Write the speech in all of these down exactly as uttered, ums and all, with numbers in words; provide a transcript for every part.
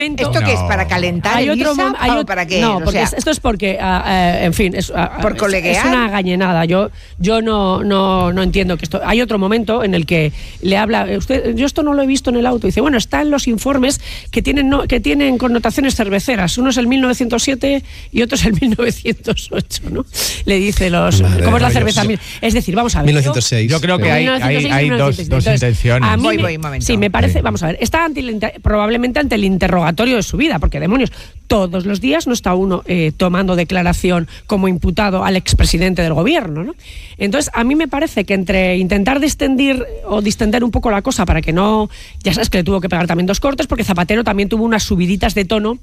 ¿Esto no. qué es? ¿Para calentar hay el otro ISA, hay o para qué? No, o porque sea, esto es porque, uh, uh, en fin, es, uh, ¿por coleguear? Es una gañenada. Yo, yo no, no, no entiendo que esto... Hay otro momento en el que le habla... Usted, yo esto no lo he visto en el auto. Dice, bueno, está en los informes que tienen, no, que tienen connotaciones cerveceras. Uno es el mil novecientos siete y otro es el mil novecientos ocho, ¿no? Le dice los... Madre ¿Cómo es la cerveza? Yo, es decir, vamos a ver. mil novecientos seis. Yo, yo creo que hay, hay, hay dos, dos Entonces, intenciones. A mí voy, me, voy, un momento. Sí, me parece... Sí. Vamos a ver. Está ante el, probablemente ante el interrogatorio de su vida, porque demonios, todos los días no está uno eh, tomando declaración como imputado al expresidente del gobierno, ¿no? Entonces, a mí me parece que entre intentar distender o distender un poco la cosa para que no... Ya sabes que le tuvo que pegar también dos cortes, porque Zapatero también tuvo unas subiditas de tono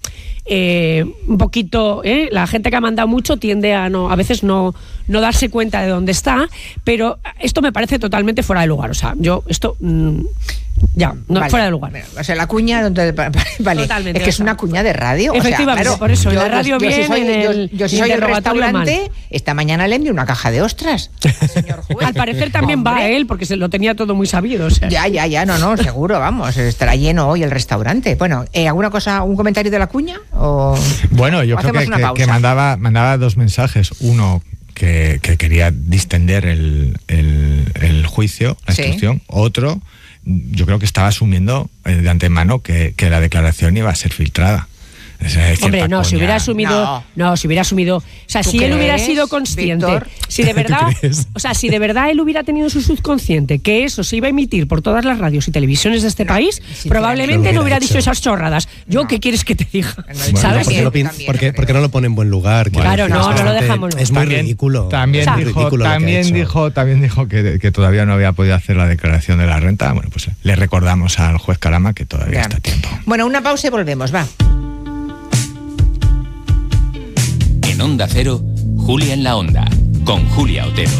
eh, un poquito... ¿eh? La gente que ha mandado mucho tiende a no a veces no, no darse cuenta de dónde está, pero esto me parece totalmente fuera de lugar. O sea, yo esto... Mmm, ya, no, vale, fuera de lugar. Bueno, o sea, la cuña, donde, vale, totalmente, es que es una cuña de radio. Efectivamente, o sea, claro, por eso, yo, en la radio yo, bien, yo, si soy, en el, yo, yo si soy el restaurante, esta mañana le envié una caja de ostras, señor juez. Al parecer también Hombre. va él, porque se lo tenía todo muy sabido. O sea. Ya, ya, ya, no, no, seguro, vamos, estará lleno hoy el restaurante. Bueno, eh, ¿alguna cosa, un comentario de la cuña? O, bueno, yo o creo que, que, que mandaba, mandaba dos mensajes. Uno, que, que quería distender el, el, el juicio, la sí. instrucción. Otro, yo creo que estaba asumiendo eh, de antemano que, que la declaración iba a ser filtrada. Hombre, no, coña. si hubiera asumido, no. no, si hubiera asumido, o sea, si crees, él hubiera sido consciente, Víctor? si de verdad, o sea, si de verdad él hubiera tenido su subconsciente que eso se iba a emitir por todas las radios y televisiones de este no, país, si probablemente no hubiera hecho. dicho esas chorradas. Yo, no. ¿qué quieres que te diga? Bueno, ¿sabes? Porque, lo pin, porque, porque no lo pone en buen lugar. Bueno, claro, no, no lo dejamos. Es muy también, ridículo. También, o sea, dijo, ridículo también, dijo, también dijo que, que todavía no había podido hacer la declaración de la renta. Bueno, pues le recordamos al juez Carama que todavía ya. está a tiempo. Bueno, una pausa y volvemos, va. En Onda Cero, Julia en la Onda, con Julia Otero.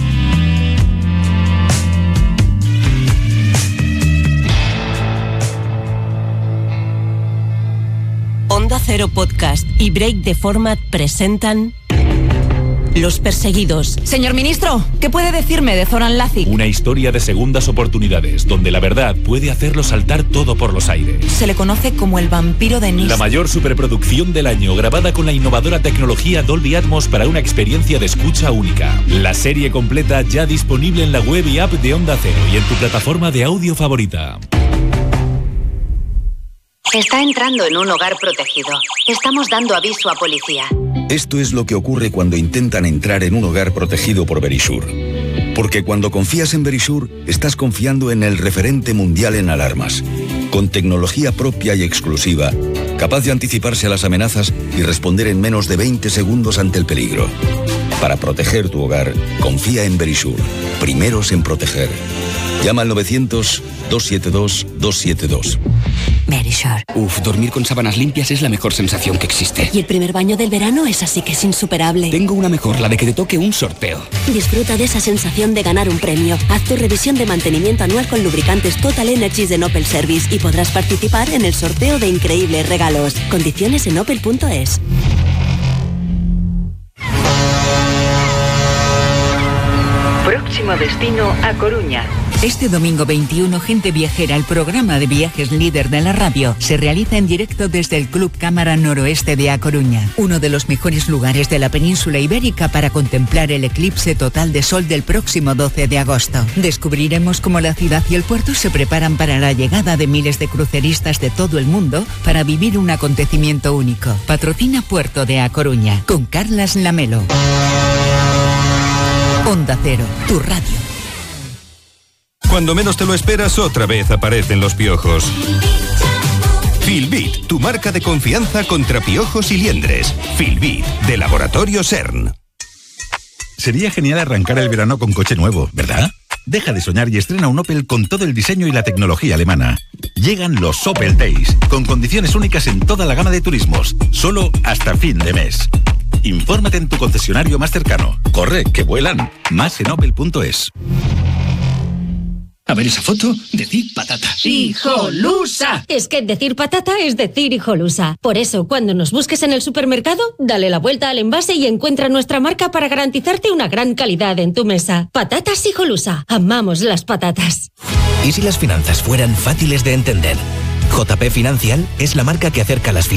Onda Cero Podcast y Break the Format presentan Los Perseguidos. Señor ministro, ¿qué puede decirme de Zoran Lazic? Una historia de segundas oportunidades, donde la verdad puede hacerlo saltar todo por los aires. Se le conoce como el vampiro de Nice. La mayor superproducción del año, grabada con la innovadora tecnología Dolby Atmos para una experiencia de escucha única. La serie completa ya disponible en la web y app de Onda Cero y en tu plataforma de audio favorita. Está entrando en un hogar protegido. Estamos dando aviso a policía. Esto es lo que ocurre cuando intentan entrar en un hogar protegido por Verisure. Porque cuando confías en Verisure, estás confiando en el referente mundial en alarmas. Con tecnología propia y exclusiva, capaz de anticiparse a las amenazas y responder en menos de veinte segundos ante el peligro. Para proteger tu hogar, confía en Verisure. Primeros en proteger. Llama al novecientos, dos siete dos, dos siete dos. Verisure. Uf, dormir con sábanas limpias es la mejor sensación que existe. Y el primer baño del verano es así que es insuperable. Tengo una mejor, la de que te toque un sorteo. Disfruta de esa sensación de ganar un premio. Haz tu revisión de mantenimiento anual con lubricantes Total Energies de Opel Service y podrás participar en el sorteo de increíbles regalos. Condiciones en opel punto es. Próximo destino a Coruña. Este domingo veintiuno, Gente Viajera, el programa de viajes líder de la radio, se realiza en directo desde el Club Cámara Noroeste de A Coruña, uno de los mejores lugares de la península ibérica para contemplar el eclipse total de sol del próximo doce de agosto. Descubriremos cómo la ciudad y el puerto se preparan para la llegada de miles de cruceristas de todo el mundo para vivir un acontecimiento único. Patrocina Puerto de A Coruña, con Carlas Lamelo. Onda Cero, tu radio. Cuando menos te lo esperas, otra vez aparecen los piojos. Filbit, tu marca de confianza contra piojos y liendres. Filbit, de Laboratorio CERN. Sería genial arrancar el verano con coche nuevo, ¿verdad? Deja de soñar y estrena un Opel con todo el diseño y la tecnología alemana. Llegan los Opel Days, con condiciones únicas en toda la gama de turismos, solo hasta fin de mes. Infórmate en tu concesionario más cercano. Corre, que vuelan. Más en opel punto es. A ver esa foto, decir patata. ¡Hijolusa! Es que decir patata es decir hijolusa. Por eso, cuando nos busques en el supermercado, dale la vuelta al envase y encuentra nuestra marca para garantizarte una gran calidad en tu mesa. Patatas Hijolusa. Amamos las patatas. ¿Y si las finanzas fueran fáciles de entender? J P Financial es la marca que acerca las finanzas